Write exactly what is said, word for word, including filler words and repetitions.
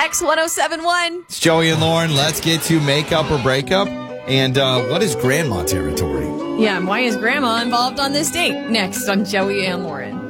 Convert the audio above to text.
X ten seventy-one. It's Joey and Lauren. Let's get to makeup or breakup. And uh, what is grandma territory? Yeah, and why is Grandma involved on this date? Next on Joey and Lauren.